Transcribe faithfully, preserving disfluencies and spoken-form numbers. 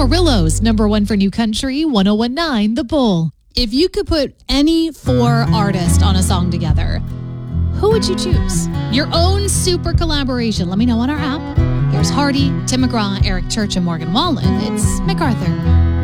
Amarillo's number one for new country, one oh one nine The Bull. If you could put any four artists on a song together, who would you choose? Your own super collaboration. Let me know on our app. Here's Hardy, Tim McGraw, Eric Church, and Morgan Wallen. It's MacArthur.